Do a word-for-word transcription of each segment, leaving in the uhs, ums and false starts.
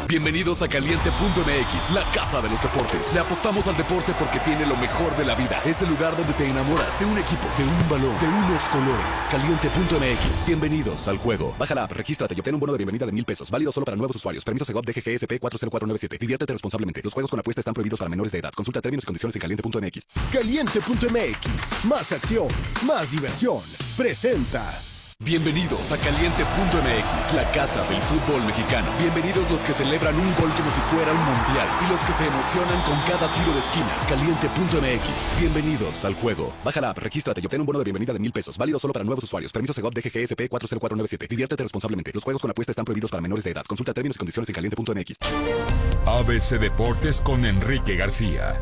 Bienvenidos a Caliente punto M X, la casa de los deportes. Le apostamos al deporte porque tiene lo mejor de la vida. Es el lugar donde te enamoras de un equipo, de un balón, de unos colores. Caliente punto M X, bienvenidos al juego. Baja la app, regístrate y obtén un bono de bienvenida de mil pesos. Válido solo para nuevos usuarios. Permiso Segov D G G S P cuatro cero cuatro nueve siete. Diviértete responsablemente. Los juegos con apuesta están prohibidos para menores de edad. Consulta términos y condiciones en Caliente punto M X. Caliente punto M X, más acción, más diversión. Presenta. Bienvenidos a Caliente punto M X, la casa del fútbol mexicano. Bienvenidos los que celebran un gol como si fuera un mundial y los que se emocionan con cada tiro de esquina. Caliente punto M X, bienvenidos al juego. Baja la app, regístrate y obtén un bono de bienvenida de mil pesos. Válido solo para nuevos usuarios. Permiso Segov D G G S P cuatro cero cuatro nueve siete. Diviértete responsablemente. Los juegos con apuesta están prohibidos para menores de edad. Consulta términos y condiciones en Caliente punto M X. A B C Deportes con Enrique García.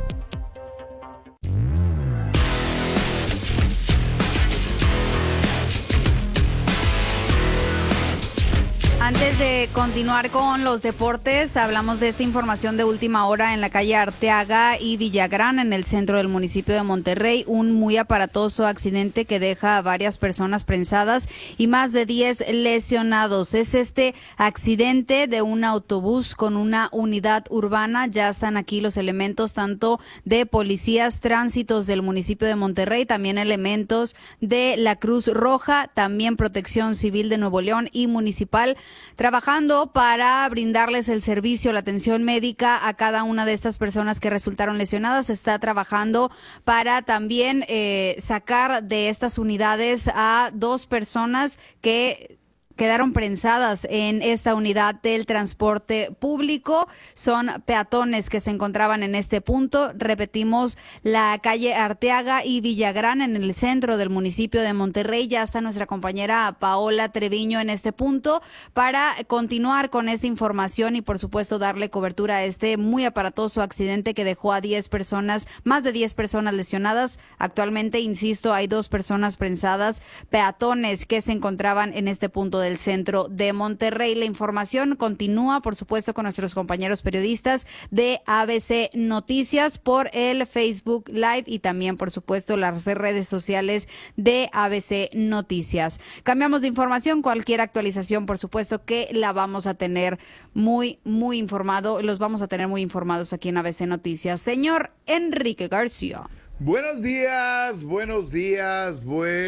Antes de continuar con los deportes, hablamos de esta información de última hora en la calle Arteaga y Villagrán, en el centro del municipio de Monterrey. Un muy aparatoso accidente que deja a varias personas prensadas y más de diez lesionados. Es este accidente de un autobús con una unidad urbana. Ya están aquí los elementos tanto de policías, tránsitos del municipio de Monterrey, también elementos de la Cruz Roja, también Protección Civil de Nuevo León y municipal, trabajando para brindarles el servicio, la atención médica a cada una de estas personas que resultaron lesionadas. Se está trabajando para también eh, sacar de estas unidades a dos personas que quedaron prensadas en esta unidad del transporte público. Son peatones que se encontraban en este punto. Repetimos, la calle Arteaga y Villagrán, en el centro del municipio de Monterrey. Ya está nuestra compañera Paola Treviño en este punto para continuar con esta información y, por supuesto, darle cobertura a este muy aparatoso accidente que dejó a diez personas, más de diez personas lesionadas. Actualmente, insisto, hay dos personas prensadas, peatones que se encontraban en este punto del centro de Monterrey. La información continúa, por supuesto, con nuestros compañeros periodistas de A B C Noticias por el Facebook Live y también, por supuesto, las redes sociales de A B C Noticias. Cambiamos de información, cualquier actualización, por supuesto, que la vamos a tener muy, muy informado, los vamos a tener muy informados aquí en A B C Noticias. Señor Enrique García. Buenos días, buenos días,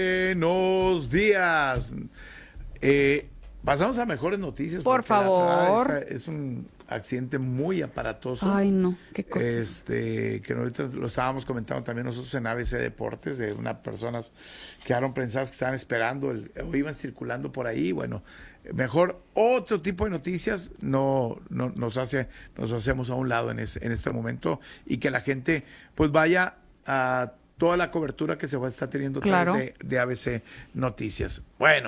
buenos días. Eh, pasamos a mejores noticias. Por favor. La, es un accidente muy aparatoso. Ay, no, qué cosa. Este, que ahorita lo estábamos comentando también nosotros en A B C Deportes, de unas personas que quedaron prensadas que estaban esperando, el, o iban circulando por ahí. Bueno, mejor otro tipo de noticias no, no nos hace, nos hacemos a un lado en, ese, en este momento y que la gente pues vaya a toda la cobertura que se va a estar teniendo a claro. través de, de A B C Noticias. Bueno.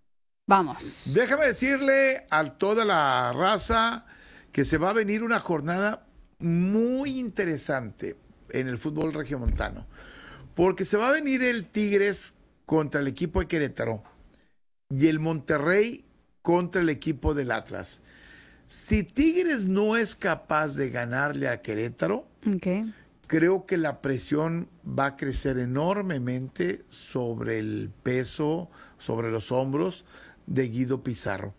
Vamos. Déjame decirle a toda la raza que se va a venir una jornada muy interesante en el fútbol regiomontano, porque se va a venir el Tigres contra el equipo de Querétaro y el Monterrey contra el equipo del Atlas. Si Tigres no es capaz de ganarle a Querétaro, okay. creo que la presión va a crecer enormemente sobre el peso, sobre los hombros de Guido Pizarro,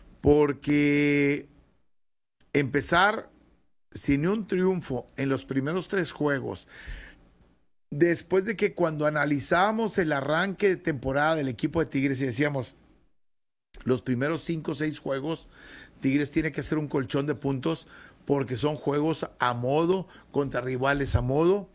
porque empezar sin un triunfo en los primeros tres juegos, después de que cuando analizábamos el arranque de temporada del equipo de Tigres y decíamos, los primeros cinco o seis juegos, Tigres tiene que hacer un colchón de puntos porque son juegos a modo, contra rivales a modo,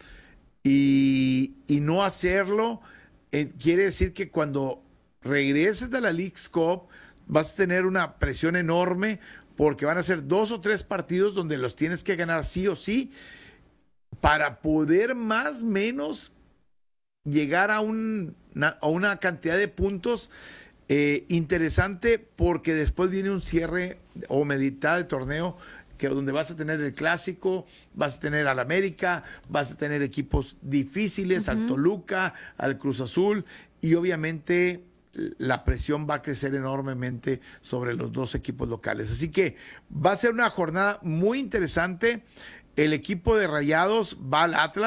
y, y no hacerlo eh, quiere decir que cuando regreses de la Leagues Cup vas a tener una presión enorme porque van a ser dos o tres partidos donde los tienes que ganar sí o sí para poder más o menos llegar a, un, una, a una cantidad de puntos eh, interesante, porque después viene un cierre o mitad de torneo que donde vas a tener el Clásico, vas a tener al América, vas a tener equipos difíciles, uh-huh. al Toluca, al Cruz Azul, y obviamente la presión va a crecer enormemente sobre los dos equipos locales. Así que va a ser una jornada muy interesante. El equipo de Rayados va al Atlas.